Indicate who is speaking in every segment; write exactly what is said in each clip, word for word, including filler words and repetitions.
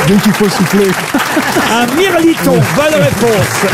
Speaker 1: Dès qu'il faut souffler.
Speaker 2: Un mirliton, bonne réponse.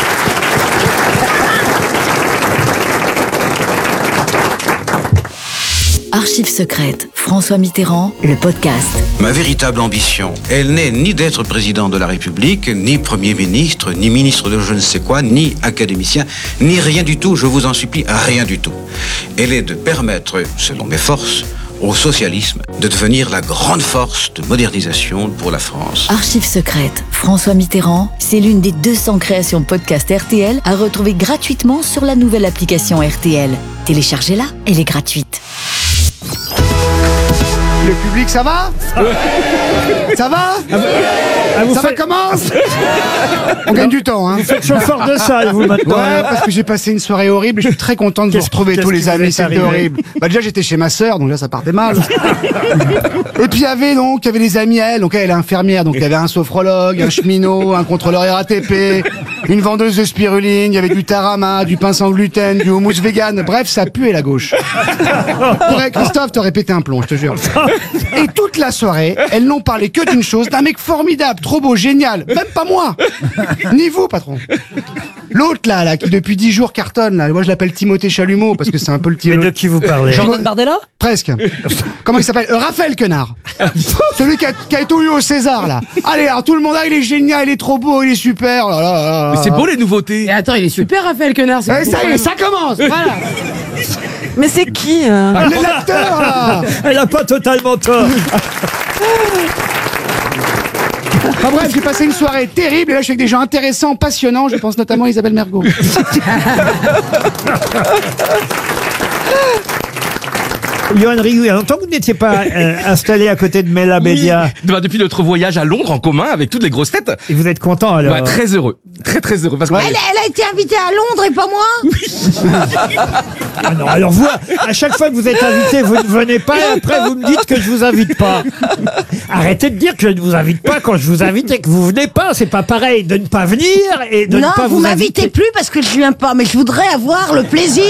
Speaker 3: Archives secrètes, François Mitterrand, le podcast.
Speaker 4: Ma véritable ambition, elle n'est ni d'être président de la République, ni Premier ministre, ni ministre de je ne sais quoi, ni académicien, ni rien du tout, je vous en supplie, rien du tout. Elle est de permettre, selon mes forces, au socialisme de devenir la grande force de modernisation pour la France.
Speaker 3: Archives secrètes, François Mitterrand, c'est l'une des deux cents créations podcast R T L à retrouver gratuitement sur la nouvelle application R T L. Téléchargez-la, elle est gratuite.
Speaker 1: Le public, ça va? Ça va?
Speaker 2: Ah, vous
Speaker 1: Ça
Speaker 2: faites-
Speaker 1: va comment? On gagne du temps, hein.
Speaker 2: Vous faites chauffeur de salle, vous, maintenant.
Speaker 1: Ouais, parce que j'ai passé une soirée horrible et je suis très content de vous
Speaker 2: Qu'est-ce-
Speaker 1: retrouver
Speaker 2: qu'est-ce
Speaker 1: tous
Speaker 2: qui
Speaker 1: les
Speaker 2: vous
Speaker 1: amis,
Speaker 2: est
Speaker 1: c'était
Speaker 2: arrivé
Speaker 1: horrible. Bah déjà j'étais chez ma sœur, donc là ça partait mal. Et puis il y avait donc, il y avait des amis à elle, donc elle est infirmière, donc il y avait un sophrologue, un cheminot, un contrôleur R A T P, une vendeuse de spiruline, il y avait du tarama, du pain sans gluten, du houmous vegan, bref ça puait la gauche. Ouais, Christophe, t'aurais pété un plomb, je te jure. Et toute la soirée, elles n'ont parlé que d'une chose, d'un mec formidable, trop beau, génial, même pas moi, ni vous patron. L'autre là, là, qui depuis dix jours cartonne, là, moi je l'appelle Timothée Chalumeau parce que c'est un peu le
Speaker 2: Mais
Speaker 1: type.
Speaker 2: de qui vous parlez?
Speaker 1: Jean-
Speaker 5: Bardella?
Speaker 1: Presque. Comment il s'appelle? euh, Raphaël Quenard. Celui qui a, qui a tout eu au César là. Allez, alors tout le monde, ah, il est génial, il est trop beau, il est super. Oh là là là là.
Speaker 6: Mais c'est beau les nouveautés.
Speaker 5: Et attends, il est super, Raphaël Quenard. c'est
Speaker 1: Eh,
Speaker 5: fou,
Speaker 1: ça
Speaker 5: quand
Speaker 1: y est,
Speaker 5: même.
Speaker 1: ça commence. Voilà.
Speaker 5: Mais c'est qui euh
Speaker 1: L'acteur là.
Speaker 2: Elle a pas totalement tort.
Speaker 1: Enfin bref, j'ai passé une soirée terrible et là je suis avec des gens intéressants, passionnants. Je pense notamment à Isabelle Mergo.
Speaker 2: Johan Rioux, il y a longtemps que vous n'étiez pas euh, installé à côté de Mela Bédia.
Speaker 6: Oui. Bah, depuis notre voyage à Londres en commun avec toutes les grosses têtes.
Speaker 2: Et vous êtes content alors?
Speaker 6: Bah, très heureux. Très très heureux. Parce que
Speaker 1: Ouais.
Speaker 5: elle, elle a été invitée à Londres et pas moi.
Speaker 2: Ah non, alors vous, à chaque fois que vous êtes invité, vous ne venez pas et après vous me dites que je vous invite pas. Arrêtez de dire que je ne vous invite pas quand je vous invite et que vous venez pas. C'est pas pareil de ne pas venir et de
Speaker 7: Non,
Speaker 2: ne pas
Speaker 7: vous
Speaker 2: vous
Speaker 7: m'invitez
Speaker 2: inviter.
Speaker 7: plus parce que je viens pas, mais je voudrais avoir le plaisir,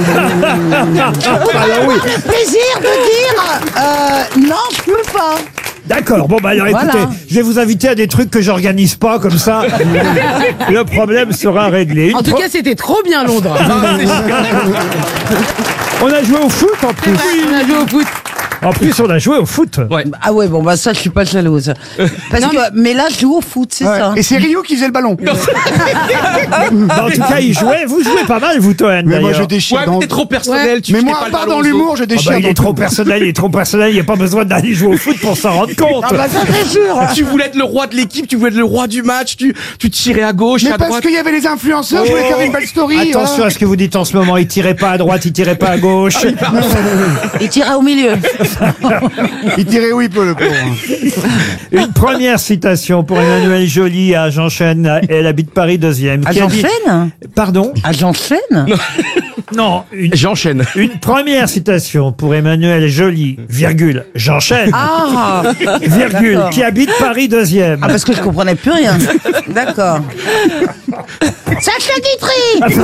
Speaker 7: avoir le plaisir de dire euh, non, je peux pas.
Speaker 2: D'accord, bon bah alors
Speaker 7: Voilà.
Speaker 2: écoutez, je vais vous inviter à des trucs que j'organise pas, comme ça le problème sera réglé. Une
Speaker 5: En tout
Speaker 2: pro-
Speaker 5: cas, c'était trop bien Londres.
Speaker 2: on a joué au foot en plus.
Speaker 5: On a joué au foot.
Speaker 2: En plus, on a joué au foot.
Speaker 6: Ouais.
Speaker 7: Ah ouais, bon bah ça je suis pas jalouse. Parce
Speaker 5: Non,
Speaker 7: que mais là je joue au foot, c'est
Speaker 1: Ouais.
Speaker 7: ça.
Speaker 1: Et c'est Rio qui faisait le ballon.
Speaker 2: Bah, en tout cas, il jouait. Vous jouez pas mal, vous, Toen,
Speaker 1: Mais moi
Speaker 2: d'ailleurs.
Speaker 1: je déchire
Speaker 6: Ouais,
Speaker 1: dans...
Speaker 6: mais t'es trop personnel. Tu
Speaker 1: Mais
Speaker 6: tu
Speaker 1: moi,
Speaker 6: fais pas
Speaker 1: à
Speaker 6: le
Speaker 1: part
Speaker 6: ballon
Speaker 1: dans
Speaker 6: aux
Speaker 1: l'humour,
Speaker 6: autres.
Speaker 1: je
Speaker 2: Ah bah,
Speaker 1: déchire
Speaker 2: il
Speaker 1: dans
Speaker 2: est trop
Speaker 1: tout.
Speaker 2: personnel, il est trop personnel, il n'y a pas besoin d'aller jouer au foot pour s'en rendre compte.
Speaker 7: Ah bah ça c'est sûr.
Speaker 6: Tu voulais être le roi de l'équipe, tu voulais être le roi du match, tu, tu tirais à gauche,
Speaker 1: Mais
Speaker 6: à
Speaker 1: parce
Speaker 6: droite.
Speaker 1: qu'il y avait les influenceurs, je voulais faire une belle story.
Speaker 2: Attention
Speaker 1: voilà.
Speaker 2: à ce que vous dites en ce moment, il tirait pas à droite, il tirait pas à gauche.
Speaker 7: Il tirait au milieu.
Speaker 1: Il tirait où il peut le pauvre.
Speaker 2: Une première citation pour Emmanuelle Joly à Jean-Chêne, elle habite Paris deuxième.
Speaker 7: À
Speaker 2: qui a dit-
Speaker 7: Jean-Chêne
Speaker 2: Pardon?
Speaker 7: À Jean-Chêne
Speaker 2: Non, une,
Speaker 6: J'enchaîne.
Speaker 2: une première citation pour Emmanuelle Joly, virgule, Jean-Chêne,
Speaker 7: Ah,
Speaker 2: virgule,
Speaker 7: d'accord.
Speaker 2: qui habite Paris deuxième.
Speaker 7: ah parce que je comprenais plus rien. D'accord. Sacha Guitry.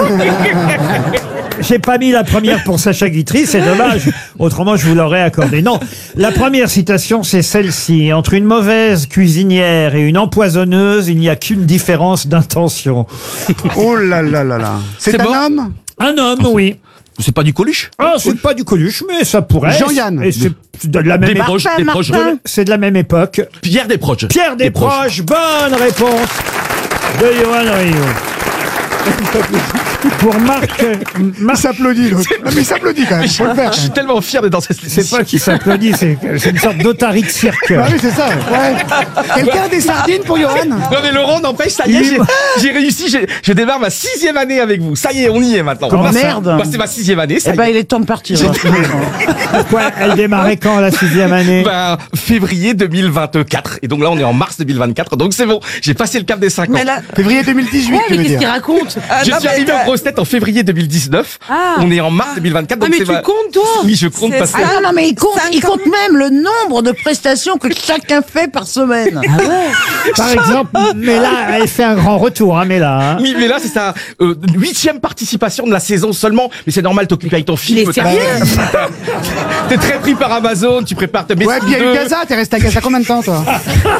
Speaker 2: J'ai pas mis la première pour Sacha Guitry, c'est dommage. Autrement, je vous l'aurais accordé. Non, la première citation, c'est celle-ci. Entre une mauvaise cuisinière et une empoisonneuse, il n'y a qu'une différence d'intention.
Speaker 1: Oh là là là là. C'est
Speaker 6: C'est
Speaker 1: un
Speaker 6: bon
Speaker 1: homme?
Speaker 2: Un homme, oui.
Speaker 6: C'est pas du Coluche.
Speaker 2: Ah, c'est pas du Coluche, mais ça pourrait.
Speaker 1: Jean-Yann.
Speaker 2: Et c'est de la même
Speaker 6: Des
Speaker 2: époque.
Speaker 6: proches, des proches.
Speaker 7: Martin.
Speaker 2: C'est de la même époque.
Speaker 6: Pierre Desproges.
Speaker 2: Pierre Desproges, bonne réponse de Johan Rioux. Pour Marc,
Speaker 1: Il
Speaker 2: Marc
Speaker 1: s'applaudit l'autre. Non mais il s'applaudit quand même, faut le faire.
Speaker 6: Je suis tellement fier d'être dans cette
Speaker 2: c'est pas qui s'applaudit, c'est c'est une sorte d'otarie de cirque.
Speaker 1: Ah oui, c'est ça. Ouais. Quelqu'un a des sardines pour Johan?
Speaker 6: Non mais Laurent, n'empêche, ça y est, j'ai- j'ai réussi, j'ai- je démarre ma sixième année avec vous. Ça y est, on y est maintenant.
Speaker 2: Comment
Speaker 7: Oh
Speaker 2: ça
Speaker 7: merde.
Speaker 6: Bah, c'est ma sixième année, ça
Speaker 7: Eh
Speaker 6: y
Speaker 7: ben
Speaker 6: est.
Speaker 7: il est temps de partir.
Speaker 2: Pourquoi elle démarrait quand la sixième année?
Speaker 6: Bah, février deux mille vingt-quatre. Et donc là, on est en mars deux mille vingt-quatre. Donc c'est bon, j'ai passé le cap des cinq ans.
Speaker 7: Mais là,
Speaker 1: Février deux mille dix-huit,
Speaker 5: Ouais,
Speaker 1: tu
Speaker 5: mais
Speaker 1: veux
Speaker 5: qu'est-ce qu'il
Speaker 1: dire.
Speaker 5: raconte?
Speaker 6: Je
Speaker 7: non,
Speaker 6: suis
Speaker 7: mais
Speaker 6: arrivé
Speaker 7: t'as-
Speaker 6: aux grosses têtes en février deux mille dix-neuf.
Speaker 5: Ah.
Speaker 6: On est en mars deux mille vingt-quatre.
Speaker 5: Ah,
Speaker 6: Donc
Speaker 5: mais
Speaker 6: c'est
Speaker 5: tu
Speaker 6: ma-
Speaker 5: comptes, toi?
Speaker 6: Oui, je compte parce que...
Speaker 7: ah non, non, mais il compte, il compte même le nombre de prestations que chacun fait par semaine.
Speaker 2: Par exemple, mais là, elle fait un grand retour, hein, mais là. Hein.
Speaker 6: Oui, mais là, c'est sa euh, huitième participation de la saison seulement. Mais c'est normal, t'occupes avec ton film.
Speaker 5: Il est
Speaker 6: t'as-
Speaker 5: sérieux?
Speaker 6: T'es très pris par Amazon, tu prépares ta
Speaker 1: Ouais, puis il y a eu
Speaker 6: deux.
Speaker 1: Gaza, t'es resté à Gaza combien de temps toi?